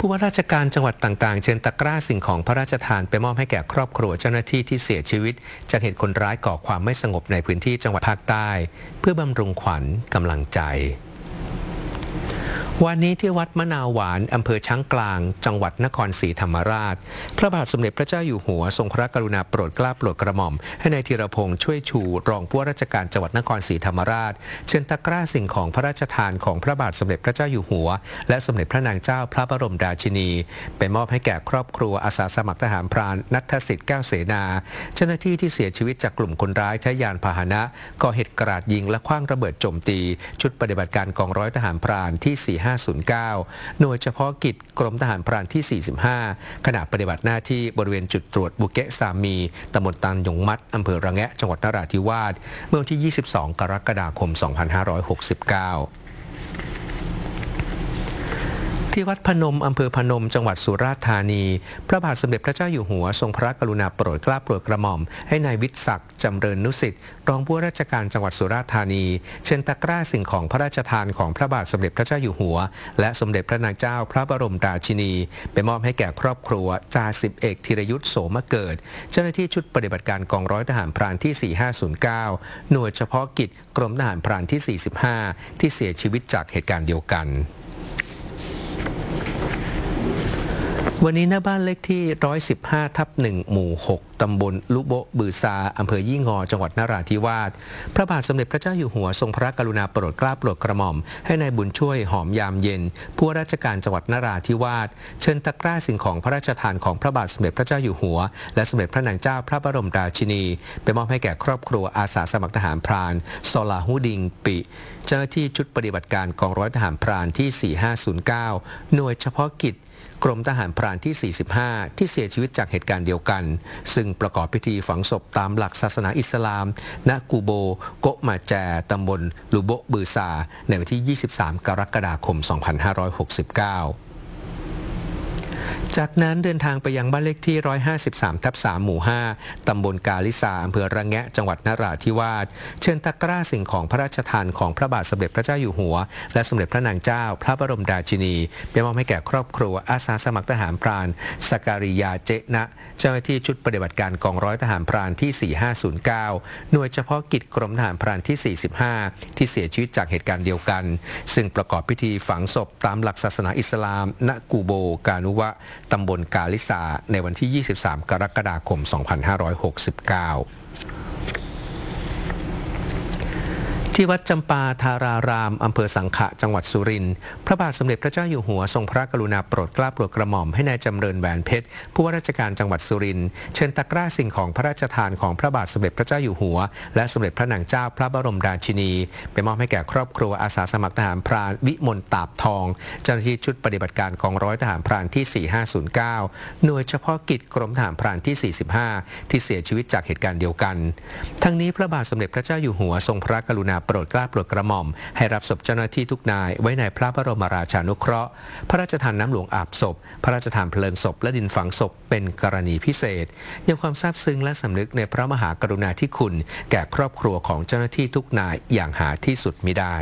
ผู้ว่าราชการจังหวัดต่างๆเชิญตะกร้าสิ่งของพระราชทานไปมอบให้แก่ครอบครัวเจ้าหน้าที่ที่เสียชีวิตจากเหตุคนร้ายก่อความไม่สงบในพื้นที่จังหวัดภาคใต้เพื่อบำรุงขวัญกำลังใจวันนี้ที่วัดมะนาวหวานอำเภอช้างกลางจังหวัดนครศรีธรรมราชพระบาทสมเด็จพระเจ้าอยู่หัวทรงพระกรุณาโปรดเกล้าโปรดกระหม่อมให้นายธีรพงษ์ช่วยชูรองผู้ว่าราชการจังหวัดนครศรีธรรมราชเชิญตะกร้าสิ่งของพระราชทานของพระบาทสมเด็จพระเจ้าอยู่หัวและสมเด็จพระนางเจ้าพระบรมราชินีไปมอบให้แก่ครอบครัวอาสาสมัครทหารพรานณัฐสิทธิ์แก้วเสนาเจ้าหน้าที่ที่เสียชีวิตจากกลุ่มคนร้ายใช้ยานพาหนะก่อเหตุกราดยิงและขว้างระเบิดโจมตีชุดปฏิบัติการกองร้อยทหารพรานที่4509หน่วยเฉพาะกิจกรมทหารพรานที่45ขณะปฏิบัติหน้าที่บริเวณจุดตรวจบุเกะสามีตำบลตันหยงมัดอำเภอระแงะจังหวัดนราธิวาสเมื่อวันที่22กรกฎาคม2569ที่วัดพนมอำเภอพนมจังหวัดสุราษฎร์ธานีพระบาทสมเด็จพระเจ้าอยู่หัวทรงพระกรุณาโปรดเกล้าโปรดกระหม่อมให้นายวิทย์ศักดิ์จำเริญนุสิทธิ์รองผู้ว่าราชการจังหวัดสุราษฎร์ธานีเชิญตะกร้าสิ่งของพระราชทานของพระบาทสมเด็จพระเจ้าอยู่หัวและสมเด็จพระนางเจ้าพระบรมราชินีไปมอบให้แก่ครอบครัวจ่าสิบเอกธีรยุทธโสมเกิดเจ้าหน้าที่ชุดปฏิบัติการกองร้อยทหารพรานที่4509หน่วยเฉพาะกิจกรมทหารพรานที่45ที่เสียชีวิตจากเหตุการณ์เดียวกันวันนี้หน้าบ้านเลขที่115/1หมู่6ตำบลลุโบบือซาอำเภอยี่งอจังหวัดนราธิวาสพระบาทสมเด็จพระเจ้าอยู่หัวทรงพระกรุณาโปรดเกล้าโปรดกระหม่อมให้นายบุญช่วยหอมยามเย็นผู้ว่าราชการจังหวัดนราธิวาสเชิญตะกร้าสิ่งของพระราชทานของพระบาทสมเด็จพระเจ้าอยู่หัวและสมเด็จพระนางเจ้าพระบรมราชินีไปมอบให้แก่ครอบครัวอาสาสมัครทหารพรานซอลาฮูดิงปิเจ้าหน้าที่ชุดปฏิบัติการกองร้อยทหารพรานที่4509หน่วยเฉพาะกิจกรมทหารพรานที่45ที่เสียชีวิตจากเหตุการณ์เดียวกันซึ่งประกอบพิธีฝังศพตามหลักศาสนาอิสลามณกูโบโกะมาแจตำบลลุโบบือซาในวันที่23กรกฎาคม2569จากนั้นเดินทางไปยังบ้านเลขที่153/3หมู่5ตำบลกาลิสาอำเภอระแงะจังหวัดนราธิวาสเชิญตะกร้าสิ่งของพระราชทานของพระบาทสมเด็จพระเจ้าอยู่หัวและสมเด็จพระนางเจ้าพระบรมราชินีไปมอบให้แก่ครอบครัวอาสาสมัครทหารพรานสการิยาเจนะเจ้าหน้าที่ชุดปฏิบัติการกองร้อยทหารพรานที่4509หน่วยเฉพาะกิจกรมทหารพรานที่45ที่เสียชีวิตจากเหตุการณ์เดียวกันซึ่งประกอบพิธีฝังศพตามหลักศาสนาอิสลามณกูโบกานุวะตำบลกาลิสาในวันที่23กรกฎาคม2569ที่วัดจำปาธารารามอำเภอสังขะจังหวัดสุรินทร์พระบาทสมเด็จพระเจ้าอยู่หัวทรงพระกรุณาโปรดเกล้าโปรดกระหม่อมให้นายจำเริญแหวนเพชรผู้ว่าราชการจังหวัดสุรินทร์เชิญตะกร้าสิ่งของพระราชทานของพระบาทสมเด็จพระเจ้าอยู่หัวและสมเด็จพระนางเจ้าพระบรมราชินีไปมอบให้แก่ครอบครัวอาสาสมัครทหารพรานวิมลตาบทองเจ้าหน้าที่ชุดปฏิบัติการกองร้อยทหารพรานที่4509หน่วยเฉพาะกิจกรมทหารพรานที่45ที่เสียชีวิตจากเหตุการณ์เดียวกันทั้งนี้พระบาทสมเด็จพระเจ้าอยู่หัวทรงพระกรุณาโปรดเกล้าโปรดกระหม่อมให้รับศพเจ้าหน้าที่ทุกนายไว้ในพระบรมราชานุเคราะห์พระราชทานน้ำหลวงอาบศพพระราชทานเพลิงศพและดินฝังศพเป็นกรณีพิเศษยังความซาบซึ้งและสำนึกในพระมหากรุณาธิคุณแก่ครอบครัวของเจ้าหน้าที่ทุกนายอย่างหาที่สุดมิได้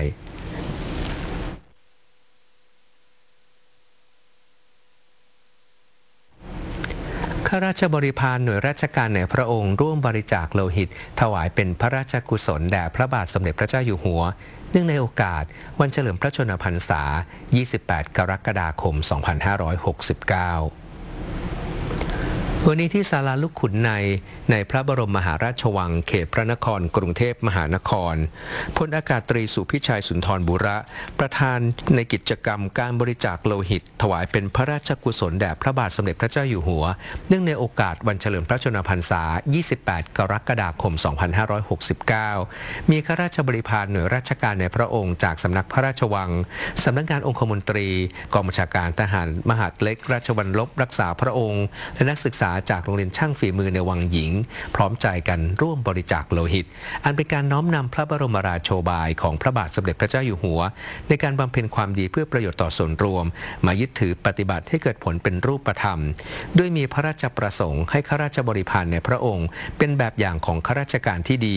ข้าราชบริพารหน่วยราชการในพระองค์ร่วมบริจาคโลหิตถวายเป็นพระราชกุศลแด่พระบาทสมเด็จพระเจ้าอยู่หัวเนื่องในโอกาสวันเฉลิมพระชนมพรรษา 28 กรกฎาคม 2569 วันนี้ที่ศาลาลูกขุนในพระบรมมหาราชวังเขตพระนครกรุงเทพมหานครพลอากาศตรีสุพิชัยสุนทรบุระประธานในกิจกรรมการบริจาคโลหิตถวายเป็นพระราชกุศลแด่พระบาทสมเด็จพระเจ้าอยู่หัวเนื่องในโอกาสวันเฉลิมพระชนมพรรษา 28 กรกฎาคม 2569 มีข้าราชบริพารหน่วยราชการในพระองค์จากสำนักพระราชวังสำนักงานองคมนตรีกองบัญชาการทหารมหาดเล็กราชวัลลบรักษาพระองค์และนักศึกษาจากโรงเรียนช่างฝีมือในวังหญิงพร้อมใจกันร่วมบริจาคโลหิตอันเป็นการน้อมนำพระบรมราโชบายของพระบาทสมเด็จพระเจ้าอยู่หัวในการบำเพ็ญความดีเพื่อประโยชน์ต่อส่วนรวมมายึดถือปฏิบัติให้เกิดผลเป็นรูปธรรมด้วยมีพระราชประสงค์ให้ข้าราชบริพารในพระองค์เป็นแบบอย่างของข้าราชการที่ดี